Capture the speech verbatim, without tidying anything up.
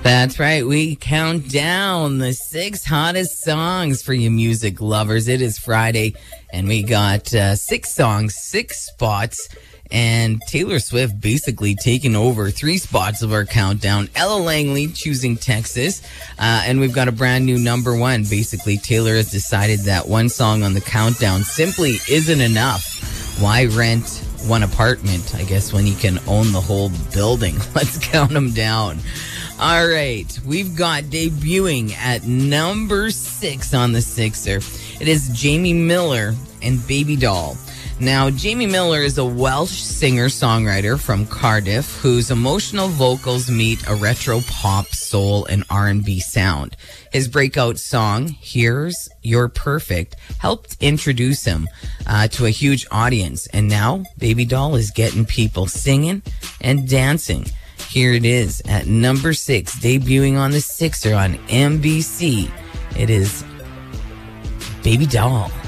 That's right. We count down the six hottest songs for you music lovers. It is Friday, and we got uh, six songs, six spots, and Taylor Swift basically taking over three spots of our countdown. Ella Langley choosing Texas, uh, and we've got a brand new number one. Basically, Taylor has decided that one song on the countdown simply isn't enough. Why rent one apartment, I guess, when you can own the whole building? Let's count them down. All right, we've got debuting at number six on the Sixer. It is Jamie Miller and Baby Doll. Now, Jamie Miller is a Welsh singer-songwriter from Cardiff whose emotional vocals meet a retro pop, soul, and R and B sound. His breakout song, Here's You're Perfect, helped introduce him uh, to a huge audience. And now, Baby Doll is getting people singing and dancing. Here it is at number six, debuting on the Sixer on N B C. It is Baby Doll.